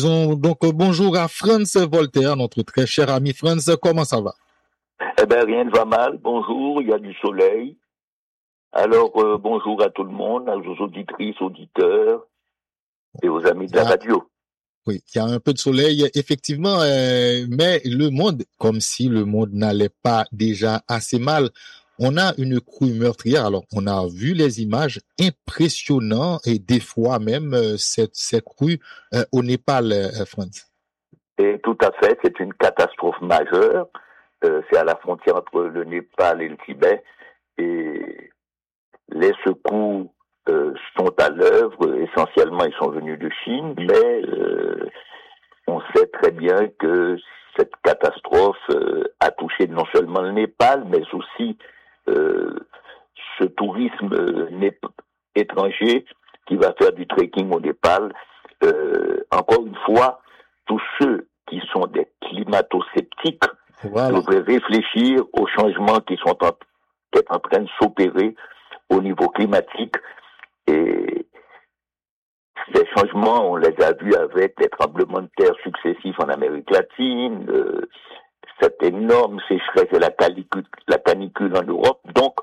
Bonjour à Franz Voltaire, notre très cher ami Franz. Comment ça va? Eh bien, rien ne va mal. Bonjour, il y a du soleil. Alors, bonjour à tout le monde, aux auditrices, auditeurs et aux amis de la radio. Oui, il y a un peu de soleil, effectivement, mais le monde, comme si le monde n'allait pas déjà assez mal, on a une crue meurtrière. Alors, on a vu les images impressionnantes et des fois même cette crue au Népal, Franz. Et tout à fait, c'est une catastrophe majeure. C'est à la frontière entre le Népal et le Tibet. Et les secours sont à l'œuvre. Essentiellement, ils sont venus de Chine, mais on sait très bien que cette catastrophe a touché non seulement le Népal, mais aussi ce tourisme étranger qui va faire du trekking au Népal. Encore une fois, tous ceux qui sont des climato-sceptiques devraient réfléchir aux changements qui sont en train de s'opérer au niveau climatique. Et ces changements, on les a vus avec les tremblements de terre successifs en Amérique latine, cette énorme sécheresse et la canicule en Europe. Donc,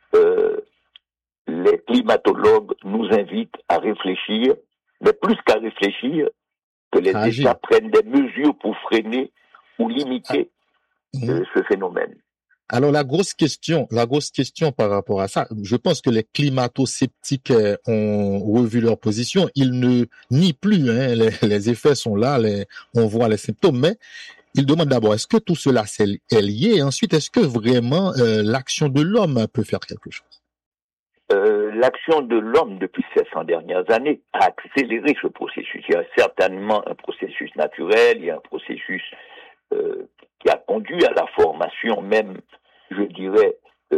les climatologues nous invitent à réfléchir, mais plus qu'à réfléchir, que les États prennent des mesures pour freiner ou limiter ce phénomène. Alors la grosse question par rapport à ça, je pense que les climato-sceptiques ont revu leur position. Ils ne nient plus, les effets sont là, on voit les symptômes, mais ils demandent d'abord est-ce que tout cela est lié, et ensuite est-ce que vraiment l'action de l'homme peut faire quelque chose? L'action de l'homme depuis ces 100 dernières années a accéléré ce processus. Il y a certainement un processus naturel, il y a un processus qui a conduit à la formation même, je dirais,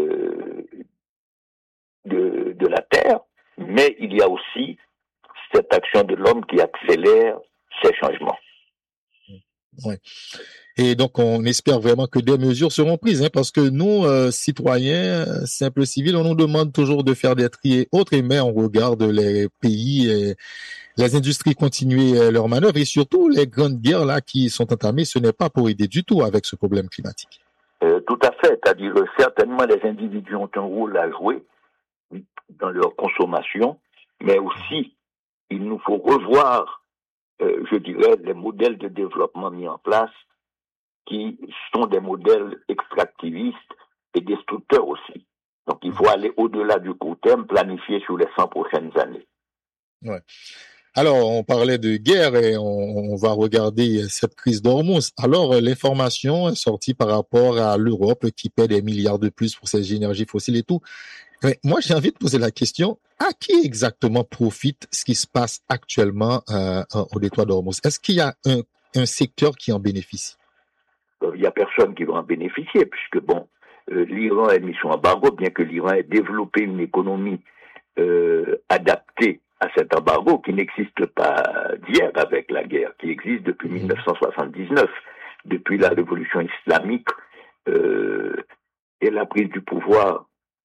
de la Terre, mais il y a aussi cette action de l'homme qui accélère ces changements. Ouais. Et donc, on espère vraiment que des mesures seront prises, parce que nous, citoyens, simples civils, on nous demande toujours de faire des tri et autres, mais on regarde les pays, les industries continuer leurs manœuvres et surtout les grandes guerres là qui sont entamées, ce n'est pas pour aider du tout avec ce problème climatique. Tout à fait, c'est-à-dire certainement les individus ont un rôle à jouer dans leur consommation, mais aussi il nous faut revoir, je dirais, les modèles de développement mis en place qui sont des modèles extractivistes et destructeurs aussi. Donc il faut aller au-delà du court terme, planifier sur les 100 prochaines années. Ouais. Alors, on parlait de guerre et on va regarder cette crise d'Ormuz. Alors, l'information est sortie par rapport à l'Europe qui paie des milliards de plus pour ses énergies fossiles et tout. Mais moi, j'ai envie de poser la question, à qui exactement profite ce qui se passe actuellement au détroit d'Ormuz? Est-ce qu'il y a un secteur qui en bénéficie? Il n'y a personne qui va en bénéficier, puisque l'Iran a mis son embargo, bien que l'Iran ait développé une économie adaptée à cet embargo qui n'existe pas d'hier avec la guerre, qui existe depuis 1979, depuis la révolution islamique et la prise du pouvoir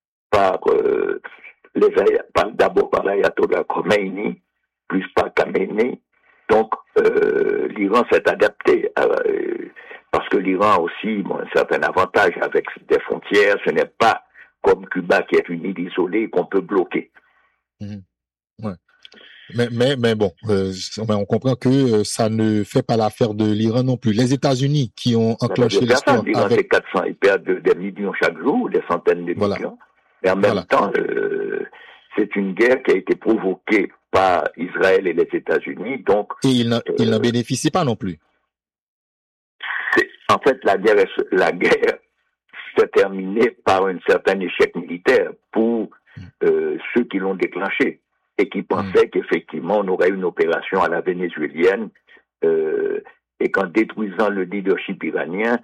d'abord par l'ayatollah Khomeini, plus par Khamenei. Donc l'Iran s'est adapté parce que l'Iran a aussi un certain avantage avec des frontières. Ce n'est pas comme Cuba qui est une île isolée qu'on peut bloquer. Ouais. Mais bon, on comprend que ça ne fait pas l'affaire de l'Iran non plus. Les États-Unis qui ont enclenché l'histoire. L'Iran, c'est 400, ils perdent des millions chaque jour, des centaines de millions. Et en même temps, c'est une guerre qui a été provoquée par Israël et les États-Unis. Donc, et ils n'en bénéficient pas non plus. En fait, la guerre s'est terminée par un certain échec militaire pour ceux qui l'ont déclenché et qui pensaient qu'effectivement on aurait une opération à la vénézuélienne et qu'en détruisant le leadership iranien,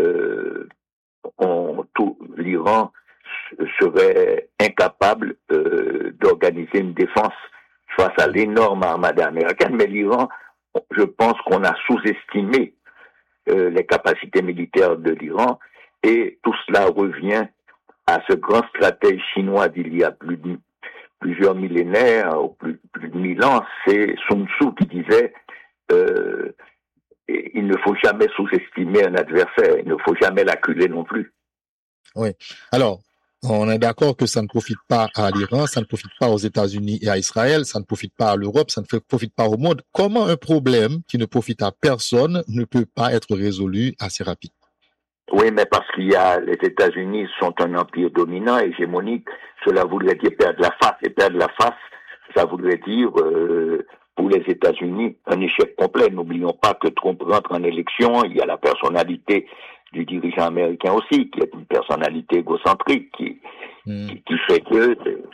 l'Iran serait incapable d'organiser une défense face à l'énorme armada américaine. Mais l'Iran, je pense qu'on a sous-estimé les capacités militaires de l'Iran, et tout cela revient à ce grand stratège chinois d'il y a plusieurs millénaires, ou plus de 1000 ans. C'est Sun Tzu qui disait il ne faut jamais sous-estimer un adversaire, il ne faut jamais l'acculer non plus. Oui. Alors, on est d'accord que ça ne profite pas à l'Iran, ça ne profite pas aux États-Unis et à Israël, ça ne profite pas à l'Europe, ça ne profite pas au monde. Comment un problème qui ne profite à personne ne peut pas être résolu assez rapidement? Oui, mais parce qu'il y a les États-Unis sont un empire dominant, hégémonique, cela voudrait dire perdre la face. Et perdre la face, ça voudrait dire, pour les États-Unis, un échec complet. N'oublions pas que Trump rentre en élection, il y a la personnalité du dirigeant américain aussi, qui est une personnalité égocentrique, qui fait que,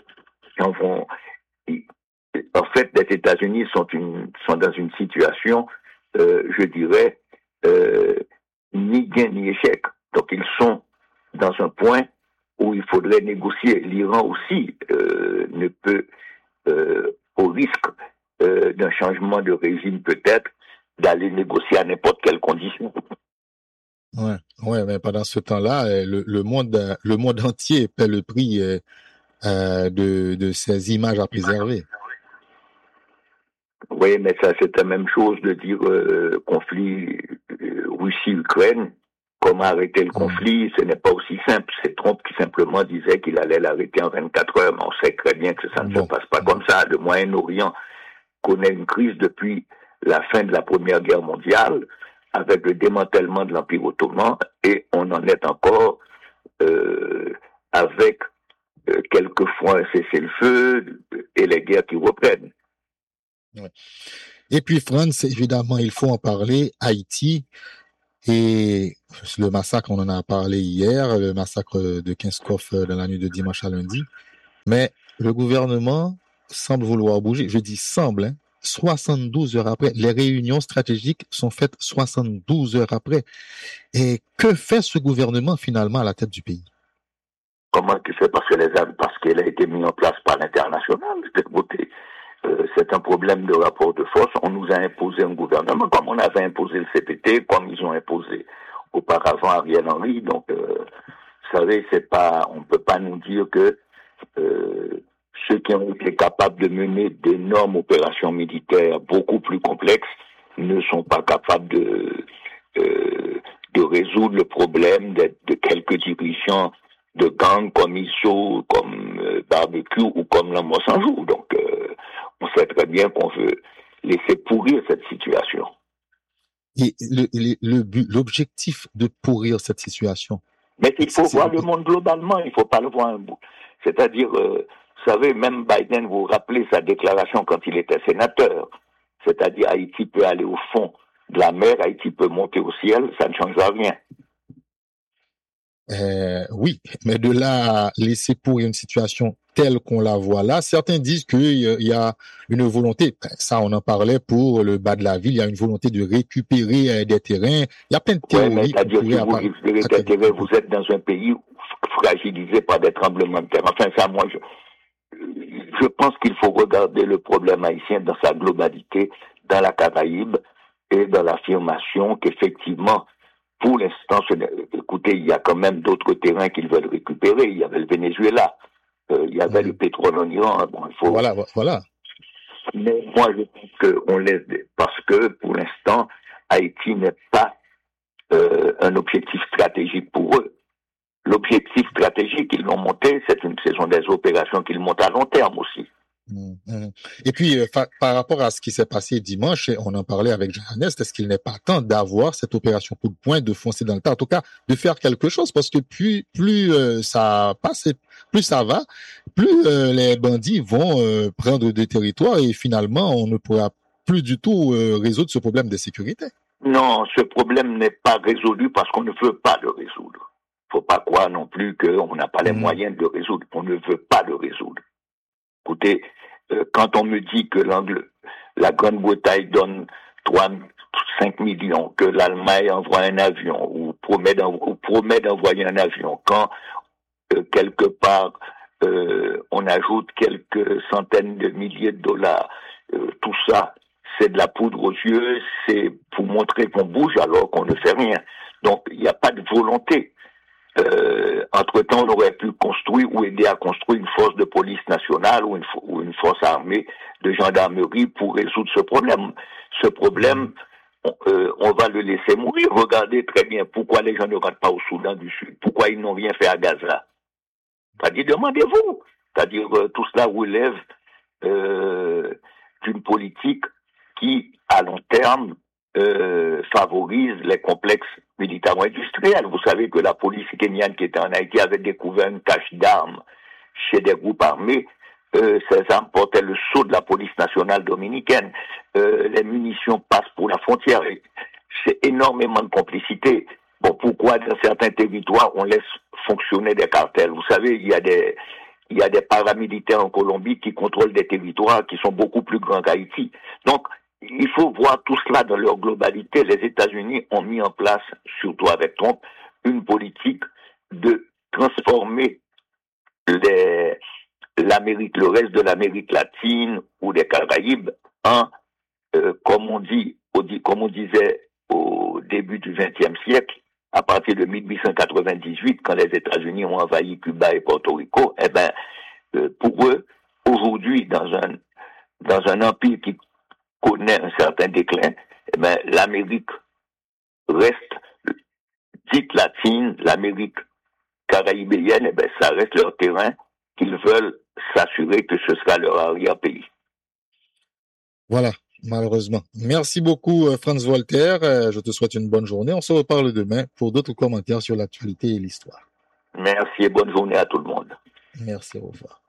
en fait, les États-Unis sont dans une situation, je dirais, ni gain ni échec. Donc ils sont dans un point où il faudrait négocier. L'Iran aussi ne peut, au risque d'un changement de régime peut-être, d'aller négocier à n'importe quelle condition. Ouais, mais pendant ce temps-là, le monde entier paie le prix de ces images à préserver. Oui, mais ça c'est la même chose de dire conflit Russie-Ukraine. Comment arrêter le conflit, ce n'est pas aussi simple. C'est Trump qui simplement disait qu'il allait l'arrêter en 24 heures, mais on sait très bien que ça ne se passe pas comme ça. Le Moyen-Orient connaît une crise depuis la fin de la Première Guerre mondiale, avec le démantèlement de l'Empire ottoman, et on en est encore avec quelquefois un cessez-le-feu et les guerres qui reprennent. Ouais. Et puis, France, évidemment, il faut en parler, Haïti, et le massacre, on en a parlé hier, le massacre de Kinskov dans la nuit de dimanche à lundi, mais le gouvernement semble vouloir bouger, je dis semble, 72 heures après, les réunions stratégiques sont faites 72 heures après. Et que fait ce gouvernement finalement à la tête du pays? Comment il fait? Parce qu'elle a été mise en place par l'international. C'est un problème de rapport de force. On nous a imposé un gouvernement, comme on avait imposé le CPT, comme ils ont imposé auparavant Ariel Henry. Donc, vous savez, on ne peut pas nous dire que ceux qui ont été capables de mener d'énormes opérations militaires beaucoup plus complexes ne sont pas capables de résoudre le problème de quelques dirigeants de gangs comme ISO, comme Barbecue ou comme l'Homme sans jour. Donc, on sait très bien qu'on veut laisser pourrir cette situation. Et l'objectif de pourrir cette situation? Mais il faut voir le monde globalement, il ne faut pas le voir un bout. C'est-à-dire, vous savez, même Biden, vous vous rappelez sa déclaration quand il était sénateur. C'est-à-dire, Haïti peut aller au fond de la mer, Haïti peut monter au ciel, ça ne changera rien. Oui, mais de là à laisser pourrir une situation telle qu'on la voit là, certains disent qu'il y a une volonté, ça on en parlait pour le bas de la ville, il y a une volonté de récupérer des terrains, il y a plein de théories. Ouais, mais c'est-à-dire que vous récupérez des terrains, vous êtes dans un pays fragilisé par des tremblements de terre. Enfin, ça, moi, je pense qu'il faut regarder le problème haïtien dans sa globalité, dans la Caraïbe, et dans l'affirmation qu'effectivement, pour l'instant, écoutez, il y a quand même d'autres terrains qu'ils veulent récupérer. Il y avait le Venezuela, il y avait le pétrole en Iran. Bon, il faut. Voilà. Mais moi, je pense qu'on laisse, parce que pour l'instant, Haïti n'est pas un objectif stratégique pour eux. L'objectif stratégique qu'ils l'ont monté, ce sont des opérations qu'ils montent à long terme aussi. Et puis, par rapport à ce qui s'est passé dimanche, on en parlait avec Johannes, est-ce qu'il n'est pas temps d'avoir cette opération coup de poing, de foncer dans le tas, en tout cas, de faire quelque chose, parce que plus ça passe, plus ça va, plus les bandits vont prendre des territoires et finalement, on ne pourra plus du tout résoudre ce problème de sécurité. Non, ce problème n'est pas résolu parce qu'on ne veut pas le résoudre. Faut pas croire non plus qu'on n'a pas les moyens de le résoudre. On ne veut pas le résoudre. Écoutez, quand on me dit que la Grande-Bretagne donne 5 millions, que l'Allemagne envoie un avion ou promet d'envoyer un avion, quand quelque part on ajoute quelques centaines de milliers de dollars, tout ça, c'est de la poudre aux yeux, c'est pour montrer qu'on bouge alors qu'on ne fait rien. Donc il n'y a pas de volonté. Entre-temps, on aurait pu construire ou aider à construire une force de police nationale ou une force armée de gendarmerie pour résoudre ce problème. Ce problème, on va le laisser mourir. Regardez très bien pourquoi les gens ne rentrent pas au Soudan du Sud, pourquoi ils n'ont rien fait à Gaza. C'est-à-dire, demandez-vous. C'est-à-dire, tout cela relève d'une politique qui, à long terme, favorise les complexes militaro-industriels. Vous savez que la police kenyane qui était en Haïti avait découvert une cache d'armes chez des groupes armés. Ces armes portaient le sceau de la police nationale dominicaine. Les munitions passent pour la frontière. C'est énormément de complicité. Bon, pourquoi dans certains territoires on laisse fonctionner des cartels? Vous savez, il y a des paramilitaires en Colombie qui contrôlent des territoires qui sont beaucoup plus grands qu'Haïti. Donc, il faut voir tout cela dans leur globalité. Les États-Unis ont mis en place, surtout avec Trump, une politique de transformer le reste de l'Amérique latine ou des Caraïbes en, comme on disait au début du XXe siècle, à partir de 1898, quand les États-Unis ont envahi Cuba et Porto Rico, eh ben, pour eux, aujourd'hui, dans un empire qui connaît un certain déclin, eh ben, l'Amérique reste dite latine, l'Amérique caraïbéenne, eh ben, ça reste leur terrain qu'ils veulent s'assurer que ce sera leur arrière-pays. Voilà, malheureusement. Merci beaucoup, Franz Walter. Je te souhaite une bonne journée. On se reparle demain pour d'autres commentaires sur l'actualité et l'histoire. Merci et bonne journée à tout le monde. Merci, au revoir.